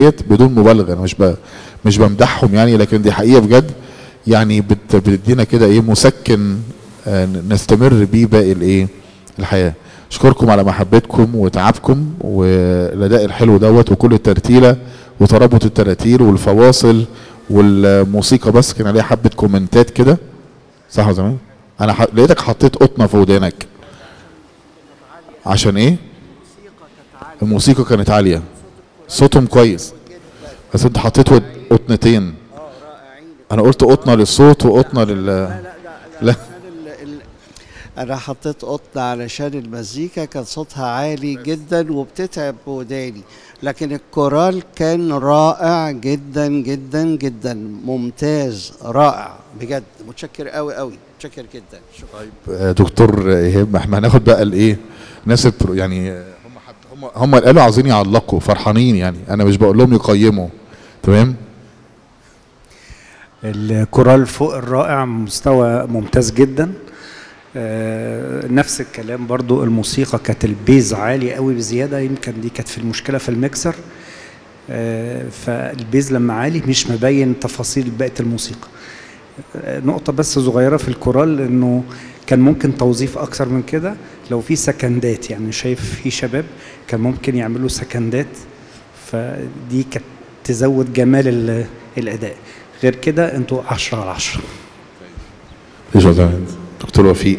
بدون مبالغه، انا مش بمدحهم يعني، لكن دي حقيقه بجد يعني بتدينا كده ايه مسكن نستمر بيه باقي الايه الحياه. اشكركم على محبتكم وتعبكم والاداء الحلو دوت وكل الترتيله وترابط التراتيل والفواصل والموسيقى. بس كان عليها حبه كومنتات كده صح يا زمان؟ انا لقيتك حطيت قطنه في ودانك عشان ايه؟ الموسيقى كانت عاليه، صوتهم كويس، بس انت حطيت قطنتين. انا قلت قطنه للصوت وقطنه لا انا حطيت قطنه علشان المزيكا كان صوتها عالي جدا وبتتعب وداني، لكن الكورال كان رائع جدا جدا جدا، ممتاز رائع بجد. متشكر قوي قوي، متشكر جدا. شكرا. طيب دكتور ايهاب، احنا هناخد بقى الايه ناس يعني هم قالوا عاوزين يعلقوا فرحانين يعني، انا مش بقول لهم يقيموا. تمام. الكورال فوق الرائع، مستوى ممتاز جدا. نفس الكلام برضو، الموسيقى كانت البيز عالي قوي بزياده، يمكن دي كانت في المشكله في الميكسر. فالبيز لما عالي مش مبين تفاصيل بقيه الموسيقى. نقطه بس صغيره في الكورال، انه كان ممكن توظيف اكثر من كده لو في سكندات، يعني شايف في شباب كان ممكن يعملوا سكندات، فدي كانت تزود جمال الاداء. غير كده انتوا 10 على 10. دكتور وفيق.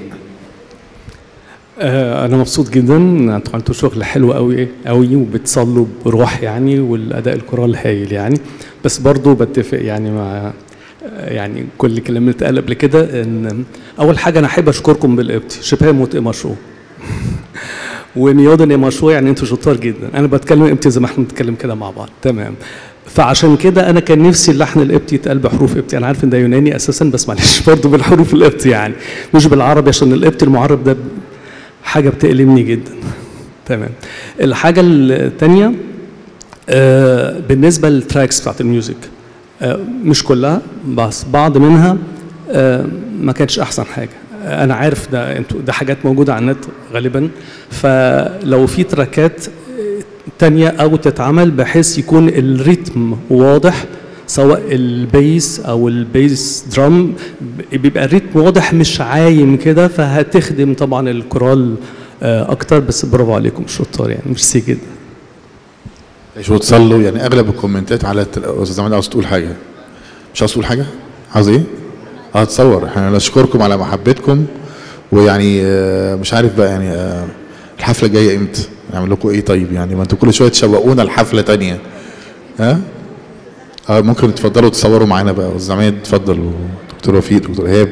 انا مبسوط جدا، انتوا عملتوا شغل حلو قوي قوي وبتصلوا بروح يعني، والاداء الكورال هايل يعني. بس برضو بتفق يعني مع يعني كل كلام اللي اتقال قبل كده. ان اول حاجه انا احب اشكركم بالابتي شبه موت مشروع ونياض مشروع، يعني انتوا شطار جدا. انا بتكلم ابتي زي ما احنا بنتكلم كده مع بعض. تمام. فعشان كده انا كان نفسي اللحن الابتي يتقال بحروف ابتي. انا عارف ان ده يوناني اساسا، بس معلش برضه بالحروف الابتي يعني، مش بالعربي، عشان الابتي المعرب ده حاجه بتألمني جدا. تمام. الحاجه الثانيه بالنسبه للتراكس بتاعت الميوزك، مش كلها بس بعض منها ما كانتش احسن حاجه. انا عارف ده حاجات موجوده على النت غالبا، فلو في تراكات تانية او تتعمل بحيث يكون الريتم واضح، سواء البيس او البيس درام بيبقى الريتم واضح مش عايم كده، فهتخدم طبعا الكورال اكتر. بس برافو عليكم شطار يعني، ميرسي جدا. ايش بتصلوا يعني؟ اغلب الكومنتات على استاذ زمان. عاوز تقول حاجه؟ مش عاوز تقول حاجه؟ عاوز ايه؟ هتصور. احنا نشكركم على محبتكم، ويعني مش عارف بقى يعني الحفله الجايه امتى؟ نعمل لكم ايه طيب يعني؟ ما انتوا كل شويه تشوقونا لحفله ثانيه. ها؟ ممكن تفضلوا تصوروا معانا بقى. استاذ عماد اتفضل، ودكتور وفيق، دكتور ايهاب.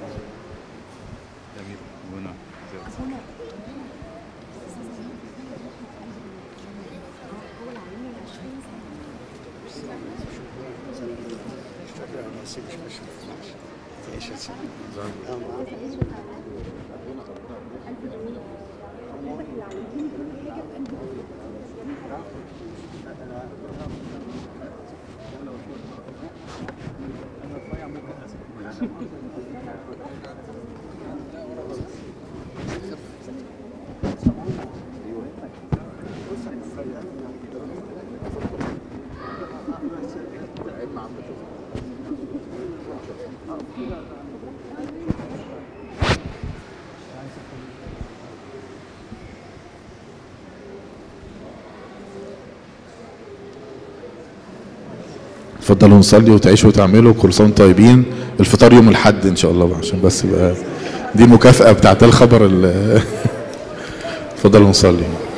اتفضلوا نصلي وتعيشوا وتعملوا. كل سنه وانتم طيبين. الفطار يوم الاحد ان شاء الله بقى، عشان بس يبقى دي المكافأة بتاعت الخبر. اتفضلوا نصلي.